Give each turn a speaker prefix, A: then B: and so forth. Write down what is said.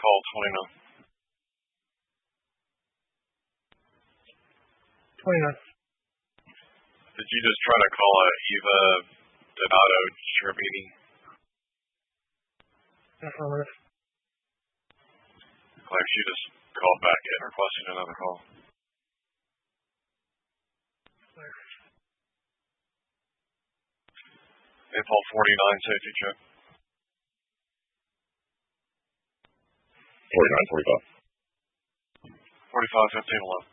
A: call
B: 29.
A: Did you just try to call Eva Donato Cherubini?
B: Affirmative.
A: Like she just called back and requested another call. Paul 49, safety check.
C: 49, 45.
A: 45, 15, 11.